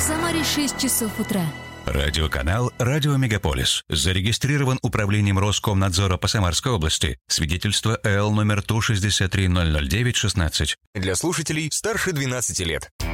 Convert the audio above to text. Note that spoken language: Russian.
Самаре 6 часов утра. Радиоканал «Радио Мегаполис». Зарегистрирован Управлением Роскомнадзора по Самарской области. Свидетельство ЭЛ номер 163-009-16. Для слушателей старше 12 лет.